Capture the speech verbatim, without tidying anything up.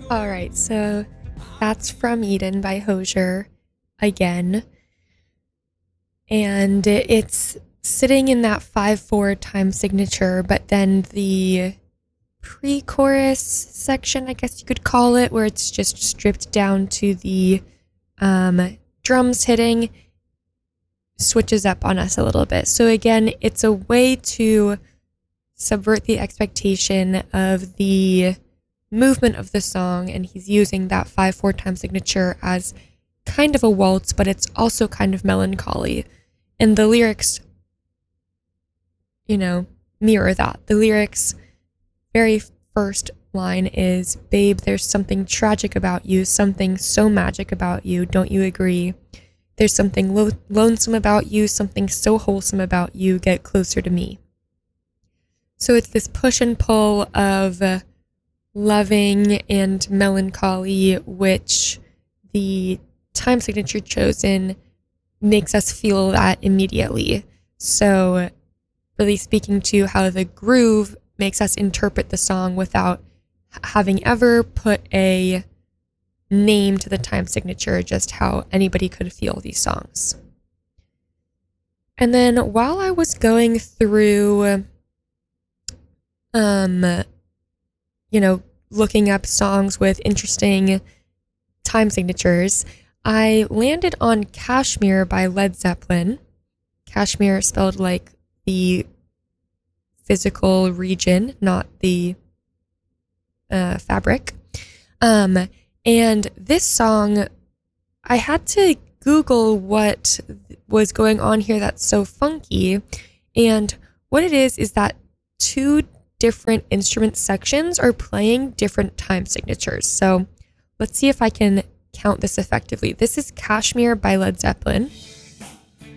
All right, so that's From Eden by Hozier again. And it's sitting in that five four time signature, but then the pre-chorus section, I guess you could call it, where it's just stripped down to the um, drums hitting, switches up on us a little bit. So again, it's a way to subvert the expectation of the movement of the song, and he's using that five four time signature as kind of a waltz, but it's also kind of melancholy. And the lyrics, you know, mirror that. The lyrics, very first line is, "Babe, there's something tragic about you, something so magic about you, don't you agree? There's something lo- lonesome about you, something so wholesome about you, get closer to me." So it's this push and pull of uh, loving and melancholy, which the time signature chosen makes us feel that immediately. So really speaking to how the groove makes us interpret the song without having ever put a name to the time signature, just how anybody could feel these songs. And then while I was going through, um, you know, looking up songs with interesting time signatures, I landed on Kashmir by Led Zeppelin. Kashmir spelled like the physical region, not the uh, fabric. Um, and this song, I had to Google what was going on here that's so funky. And what it is, is that two different instrument sections are playing different time signatures. So let's see if I can count this effectively. This is Kashmir by Led Zeppelin.